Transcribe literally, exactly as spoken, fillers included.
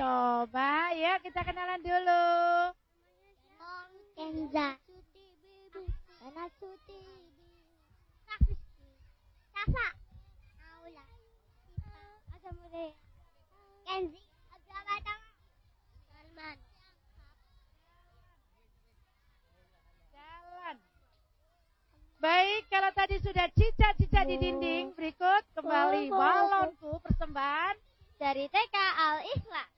Coba, yuk kita kenalan dulu. Kenza. Ana Suti. Safa. Aula. Ada mulai. Kenzi. Abdullah. Salman. Jalan. Baik, kalau tadi sudah cica-cica di dinding, berikut kembali balonku persembahan Dari T K Al Ikhlas.